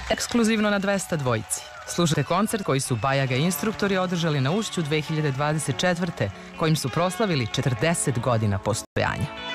Ekskluzivno na 200 dvojici. Slušajte koncert koji su Bajaga instruktori održali na Ušću 2024. kojim su proslavili 40 godina postojanja.